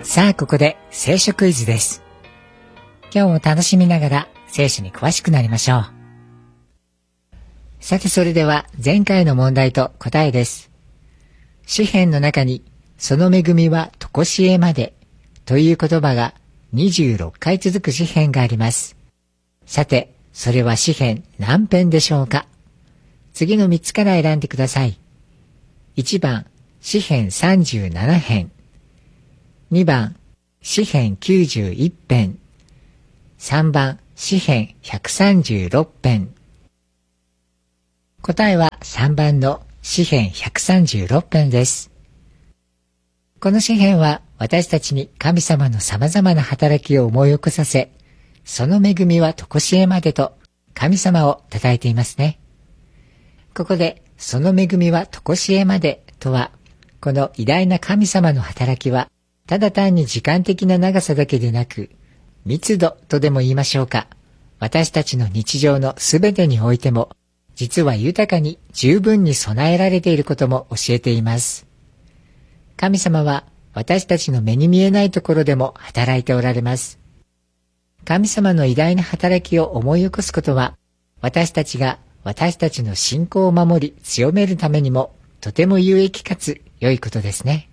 さあ、ここで聖書クイズです。今日も楽しみながら聖書に詳しくなりましょう。さて、それでは前回の問題と答えです。詩編の中に、その恵みはとこしえまでという言葉が26回続く詩編があります。さて、それは詩編何編でしょうか？次の3つから選んでください。1番、詩編37編。2番、詩編91編。3番、詩編136編。答えは3番の詩編136編です。この詩編は私たちに神様の様々な働きを思い起こさせ、その恵みはとこしえまでと神様を称えていますね。ここでその恵みはとこしえまでとは、この偉大な神様の働きはただ単に時間的な長さだけでなく、密度とでも言いましょうか、私たちの日常のすべてにおいても実は豊かに十分に備えられていることも教えています。神様は私たちの目に見えないところでも働いておられます。神様の偉大な働きを思い起こすことは、私たちが私たちの信仰を守り強めるためにもとても有益かつ良いことですね。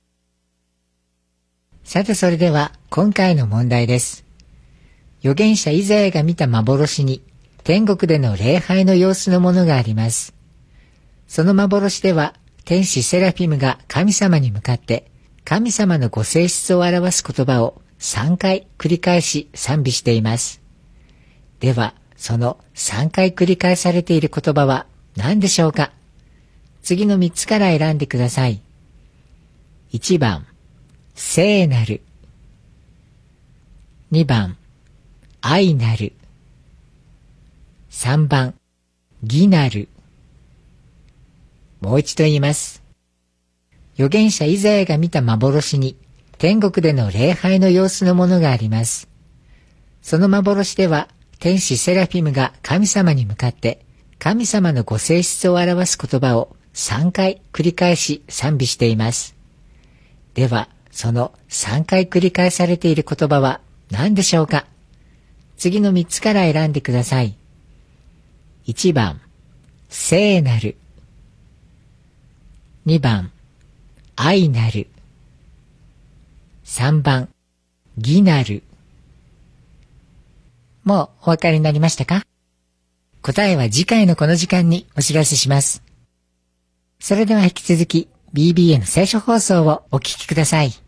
さて、それでは今回の問題です。預言者イザヤが見た幻に天国での礼拝の様子のものがあります。その幻では天使セラフィムが神様に向かって神様のご性質を表す言葉を3回繰り返し賛美しています。では、その3回繰り返されている言葉は何でしょうか？次の3つから選んでください。1番、聖なる。2番、愛なる。3番、義なる。もう一度言います。預言者イザヤが見た幻に天国での礼拝の様子のものがあります。その幻では天使セラフィムが神様に向かって神様のご性質を表す言葉を3回繰り返し賛美しています。では、その3回繰り返されている言葉は何でしょうか？次の3つから選んでください。1番、聖なる。2番、愛なる。3番、義なる。もうお分かりになりましたか？答えは次回のこの時間にお知らせします。それでは引き続き BBN 聖書放送をお聞きください。